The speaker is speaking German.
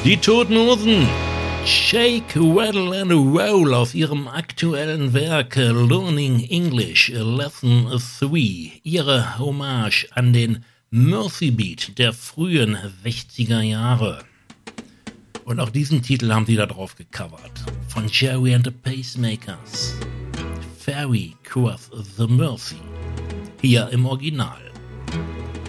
Die Toten Hosen, Shake, Rattle and Roll aus ihrem aktuellen Werk Learning English Lesson 3. Ihre Hommage an den Mercy Beat der frühen 60er Jahre. Und auch diesen Titel haben sie da drauf gecovert. Von Jerry and the Pacemakers. Ferry Cross the Mersey. Hier im Original.